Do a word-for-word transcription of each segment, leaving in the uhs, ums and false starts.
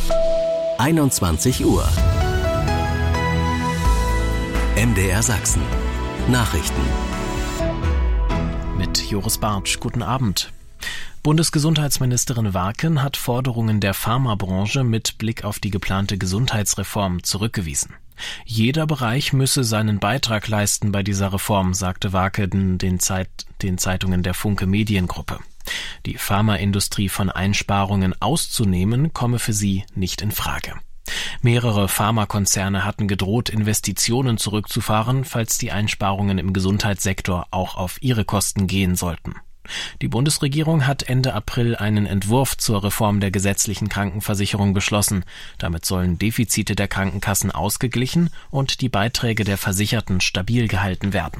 einundzwanzig Uhr. M D R Sachsen. Nachrichten. Mit Joris Bartsch. Guten Abend. Bundesgesundheitsministerin Warken hat Forderungen der Pharmabranche mit Blick auf die geplante Gesundheitsreform zurückgewiesen. Jeder Bereich müsse seinen Beitrag leisten bei dieser Reform, sagte Warken den, Zeit, den Zeitungen der Funke Mediengruppe. Die Pharmaindustrie von Einsparungen auszunehmen, komme für sie nicht in Frage. Mehrere Pharmakonzerne hatten gedroht, Investitionen zurückzufahren, falls die Einsparungen im Gesundheitssektor auch auf ihre Kosten gehen sollten. Die Bundesregierung hat Ende April einen Entwurf zur Reform der gesetzlichen Krankenversicherung beschlossen. Damit sollen Defizite der Krankenkassen ausgeglichen und die Beiträge der Versicherten stabil gehalten werden.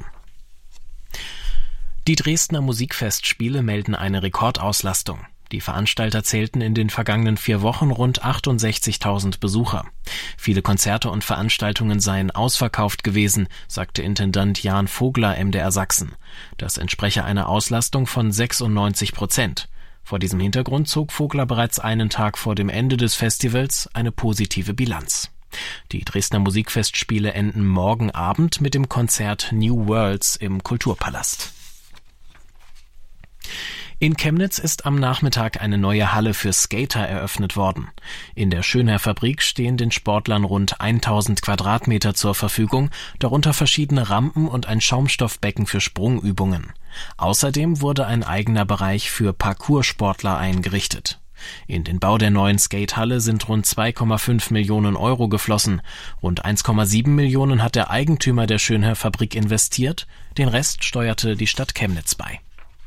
Die Dresdner Musikfestspiele melden eine Rekordauslastung. Die Veranstalter zählten in den vergangenen vier Wochen rund achtundsechzigtausend Besucher. Viele Konzerte und Veranstaltungen seien ausverkauft gewesen, sagte Intendant Jan Vogler M D R Sachsen. Das entspreche einer Auslastung von sechsundneunzig Prozent. Vor diesem Hintergrund zog Vogler bereits einen Tag vor dem Ende des Festivals eine positive Bilanz. Die Dresdner Musikfestspiele enden morgen Abend mit dem Konzert New Worlds im Kulturpalast. In Chemnitz ist am Nachmittag eine neue Halle für Skater eröffnet worden. In der Schönherr-Fabrik stehen den Sportlern rund tausend Quadratmeter zur Verfügung, darunter verschiedene Rampen und ein Schaumstoffbecken für Sprungübungen. Außerdem wurde ein eigener Bereich für Parkoursportler eingerichtet. In den Bau der neuen Skatehalle sind rund zwei Komma fünf Millionen Euro geflossen. Rund eins Komma sieben Millionen hat der Eigentümer der Schönherr-Fabrik investiert, den Rest steuerte die Stadt Chemnitz bei.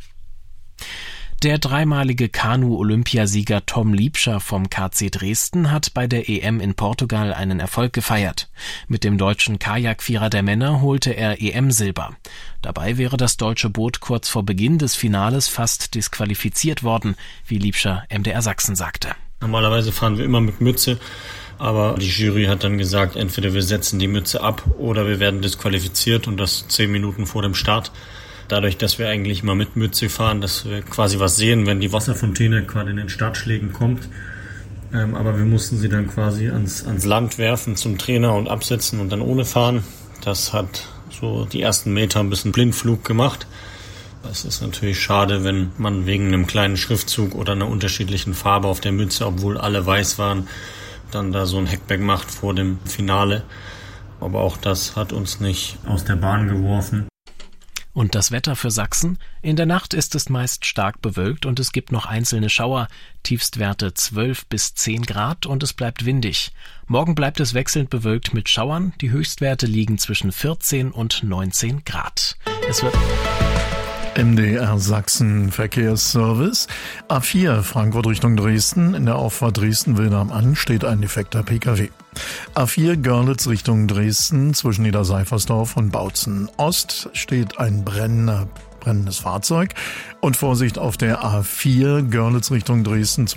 Der dreimalige Kanu-Olympiasieger Tom Liebscher vom K C Dresden hat bei der E M in Portugal einen Erfolg gefeiert. Mit dem deutschen Kajakvierer der Männer holte er E M-Silber. Dabei wäre das deutsche Boot kurz vor Beginn des Finales fast disqualifiziert worden, wie Liebscher M D R Sachsen sagte. Normalerweise fahren wir immer mit Mütze, aber die Jury hat dann gesagt, entweder wir setzen die Mütze ab oder wir werden disqualifiziert und das zehn Minuten vor dem Start. Dadurch, dass wir eigentlich immer mit Mütze fahren, dass wir quasi was sehen, wenn die Wasserfontäne quasi in den Startschlägen kommt. Ähm, aber wir mussten sie dann quasi ans, ans Land werfen zum Trainer und absetzen und dann ohne fahren. Das hat so die ersten Meter ein bisschen Blindflug gemacht. Es ist natürlich schade, wenn man wegen einem kleinen Schriftzug oder einer unterschiedlichen Farbe auf der Mütze, obwohl alle weiß waren, dann da so ein Hackback macht vor dem Finale. Aber auch das hat uns nicht aus der Bahn geworfen. Und das Wetter für Sachsen? In der Nacht ist es meist stark bewölkt und es gibt noch einzelne Schauer, Tiefstwerte zwölf bis zehn Grad und es bleibt windig. Morgen bleibt es wechselnd bewölkt mit Schauern, die Höchstwerte liegen zwischen vierzehn und neunzehn Grad. Es wird M D R Sachsen Verkehrsservice. A vier Frankfurt Richtung Dresden. In der Auffahrt Dresden-Wilder am Ann steht ein defekter P K W. A vier Görlitz Richtung Dresden zwischen Niederseifersdorf und Bautzen Ost steht ein brennender, brennendes Fahrzeug. Und Vorsicht auf der A vier Görlitz Richtung Dresden zwischen